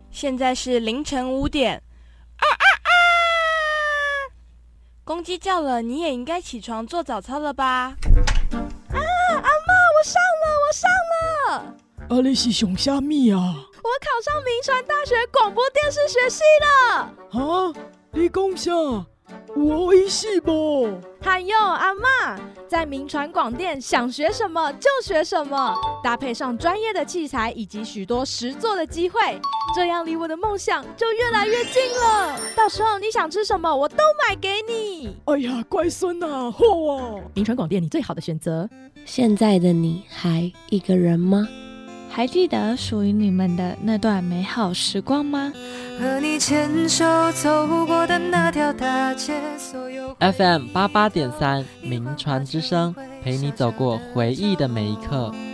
现在是凌晨5点。公鸡叫了，你也应该起床做早操了吧？ 阿嬷，我上了！ 啊，你是上啥物啊？ 我考上铭传大学广播电视学系了！ 啊，你讲啥？有好意思不？ 还有阿嬷，在铭传广电想学什么就学什么，搭配上专业的器材以及许多实作的机会，这样离我的梦想就越来越近了。到时候你想吃什么，我都买给你。 哎呀，乖孙啊，好啊！ 铭传广电，你最好的选择。 现在的你还一个人吗？ 还记得属于你们的那段美好时光吗？ 和你牵手走过的那条大街，所有 FM 88.3 铭传之声，陪你走过回忆的每一刻。